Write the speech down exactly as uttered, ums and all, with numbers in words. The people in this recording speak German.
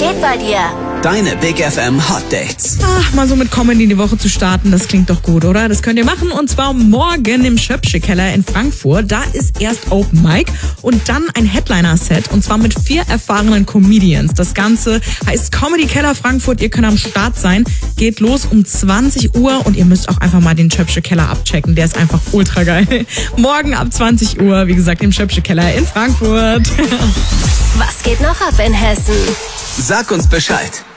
geht bei dir? Deine Big F M Hot Dates. Ach, mal so mit Comedy in die Woche zu starten, das klingt doch gut, oder? Das könnt ihr machen und zwar morgen im Schöpfche-Keller in Frankfurt. Da ist erst Open Mic und dann ein Headliner-Set und zwar mit vier erfahrenen Comedians. Das Ganze heißt Comedy Keller Frankfurt. Ihr könnt am Start sein. Geht los um zwanzig Uhr und ihr müsst auch einfach mal den Schöpfche-Keller abchecken. Der ist einfach ultra geil. Morgen ab zwanzig Uhr, wie gesagt, im Schöpfche-Keller in Frankfurt. Was geht noch ab in Hessen? Sag uns Bescheid.